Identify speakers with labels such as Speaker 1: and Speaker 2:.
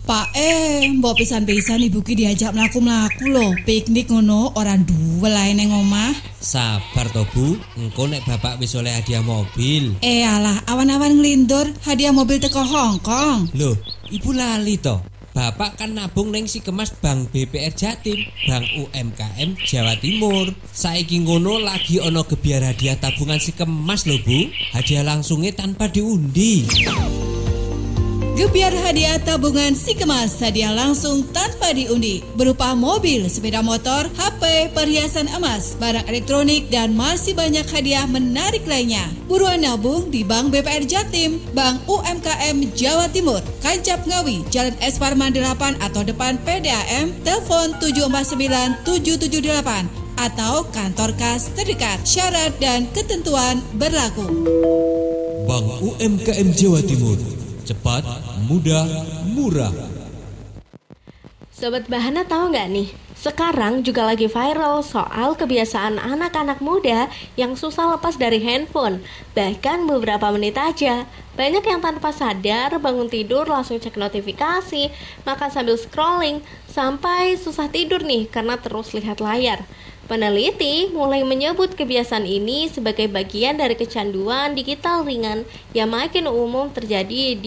Speaker 1: Pak mbok pisan-pisan ibu ki diajak mlaku-mlaku lho, piknik ngono orang duwe lae ning omah.
Speaker 2: Sabar to Bu, engko nek bapak wis oleh hadiah mobil.
Speaker 1: Alah, awan-awan nglindur hadiah mobil teko Hongkong.
Speaker 2: Loh, ibu lali to. Bapak kan nabung ning si Kemas Bank BPR Jatim, Bank UMKM Jawa Timur. Saiki ngono lagi ono gebyar hadiah tabungan si Kemas lho Bu. Hadiah langsungnya tanpa diundi.
Speaker 1: Gebyar hadiah tabungan si Kemas, hadiah langsung tanpa diundi berupa mobil, sepeda motor, HP, perhiasan emas, barang elektronik, dan masih banyak hadiah menarik lainnya. Buruan nabung di Bank BPR Jatim, Bank UMKM Jawa Timur, Kancap Ngawi, Jalan S. Parman 8 atau depan PDAM, telepon 749 778 atau kantor kas terdekat. Syarat dan ketentuan berlaku.
Speaker 2: Bank UMKM Jawa Timur, cepat, mudah, murah.
Speaker 3: Sobat Bahana tahu nggak nih? Sekarang juga lagi viral soal kebiasaan anak-anak muda yang susah lepas dari handphone. Bahkan beberapa menit aja. Banyak yang tanpa sadar bangun tidur langsung cek notifikasi, makan sambil scrolling, sampai susah tidur nih karena terus lihat layar. Peneliti mulai menyebut kebiasaan ini sebagai bagian dari kecanduan digital ringan yang makin umum terjadi di